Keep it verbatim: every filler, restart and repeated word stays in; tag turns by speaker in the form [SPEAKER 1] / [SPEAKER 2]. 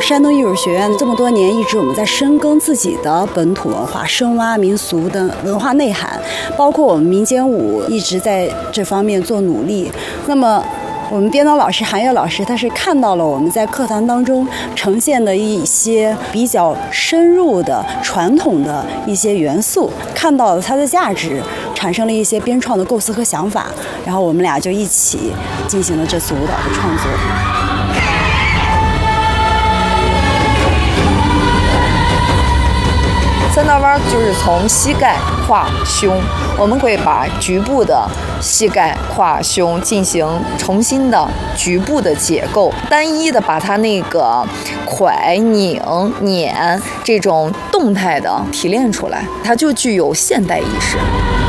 [SPEAKER 1] 山东艺术学院这么多年一直我们在深耕自己的本土文化、深挖民俗的文化内涵，包括我们民间舞一直在这方面做努力。那么我们编导老师韩月老师，他是看到了我们在课堂当中呈现的一些比较深入的传统的一些元素，看到了它的价值，产生了一些编创的构思和想法，然后我们俩就一起进行了这次舞蹈的创作。
[SPEAKER 2] 三道弯就是从膝盖、胯、胸，我们会把局部的膝盖、胯、胸进行重新的局部的解构，单一的把它那个蒯、拧、捻这种动态的提炼出来，它就具有现代意识。